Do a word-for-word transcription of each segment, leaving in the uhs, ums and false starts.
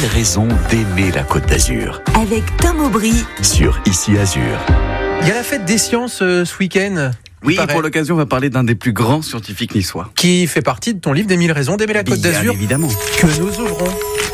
raisons d'aimer la Côte d'Azur. Avec Tom Aubry Sur Ici Azur. Il y a la fête des sciences euh, ce week-end. Oui, paraît. pour l'occasion, on va parler d'un des plus grands scientifiques niçois. Qui fait partie de ton livre des mille raisons d'aimer la Côte Bien d'Azur. évidemment. Que nous ouvrons.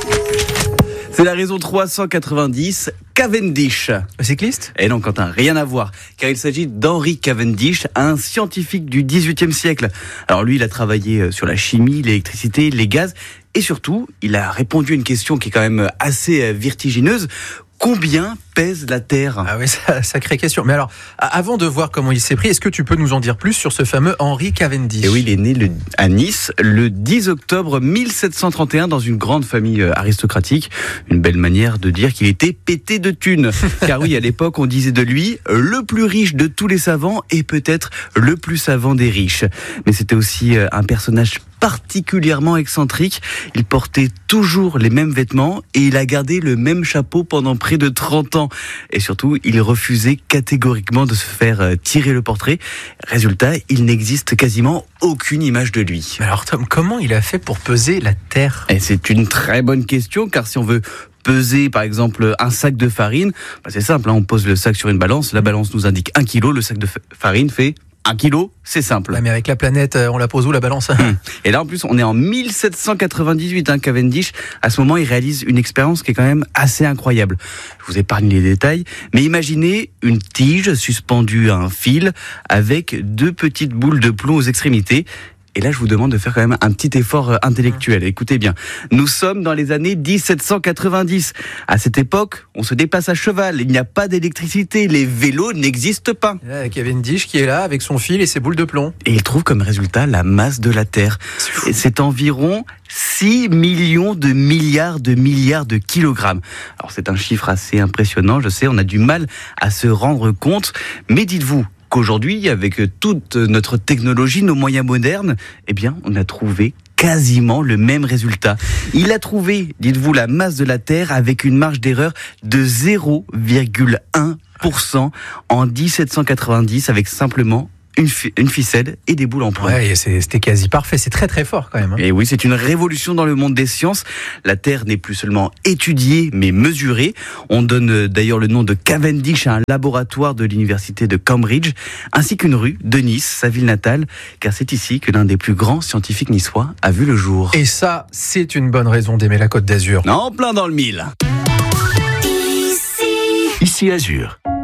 C'est la raison trois cent quatre-vingt-dix, Cavendish. Le cycliste ? Et non, Quentin, rien à voir, car il s'agit d'Henry Cavendish, un scientifique du dix-huitième siècle. Alors lui, il a travaillé sur la chimie, l'électricité, les gaz, et surtout, il a répondu à une question qui est quand même assez vertigineuse. Combien pèse la Terre ? Ah oui, ça, sacrée question. Mais alors, avant de voir comment il s'est pris, est-ce que tu peux nous en dire plus sur ce fameux Henry Cavendish ? Et oui, il est né le, à Nice le dix octobre mille sept cent trente et un dans une grande famille aristocratique. Une belle manière de dire qu'il était pété de thunes. Car oui, à l'époque, on disait de lui le plus riche de tous les savants et peut-être le plus savant des riches. Mais c'était aussi un personnage particulièrement excentrique. Il portait toujours les mêmes vêtements et il a gardé le même chapeau pendant près de trente ans. Et surtout, il refusait catégoriquement de se faire tirer le portrait. Résultat, il n'existe quasiment aucune image de lui. Mais alors Tom, comment il a fait pour peser la Terre ? Et c'est une très bonne question, car si on veut peser par exemple un sac de farine, bah c'est simple, hein, on pose le sac sur une balance, la balance nous indique un kilo, le sac de farine fait un kilo, c'est simple. Ouais, mais avec la planète, on la pose où la balance ? Et là en plus on est en mille sept cent quatre-vingt-dix-huit, hein, Cavendish, à ce moment il réalise une expérience qui est quand même assez incroyable. Je vous épargne les détails, mais imaginez une tige suspendue à un fil avec deux petites boules de plomb aux extrémités. Et là, je vous demande de faire quand même un petit effort intellectuel. Écoutez bien, nous sommes dans les années dix-sept cent quatre-vingt-dix. À cette époque, on se déplace à cheval, il n'y a pas d'électricité, les vélos n'existent pas. Ouais, Cavendish qui est là avec son fil et ses boules de plomb. Et il trouve comme résultat la masse de la Terre. Et c'est environ six millions de milliards de milliards de kilogrammes. Alors c'est un chiffre assez impressionnant, je sais, on a du mal à se rendre compte, mais dites-vous, qu'aujourd'hui, avec toute notre technologie, nos moyens modernes, eh bien, on a trouvé quasiment le même résultat. Il a trouvé, dites-vous, la masse de la Terre avec une marge d'erreur de zéro virgule un pour cent en dix-sept cent quatre-vingt-dix avec simplement Une, fi- une ficelle et des boules en plomb. Ouais, c'est, c'était quasi parfait. C'est très très fort quand même. Hein. Et oui, c'est une révolution dans le monde des sciences. La Terre n'est plus seulement étudiée, mais mesurée. On donne d'ailleurs le nom de Cavendish à un laboratoire de l'université de Cambridge, ainsi qu'une rue de Nice, sa ville natale, car c'est ici que l'un des plus grands scientifiques niçois a vu le jour. Et ça, c'est une bonne raison d'aimer la Côte d'Azur. En plein dans le mille. Ici Ici Azur.